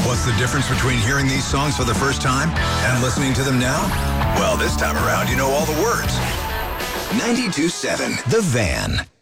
What's the difference between hearing these songs for the first time and listening to them now? Well, this time around, you know all the words. 92.7 The Van.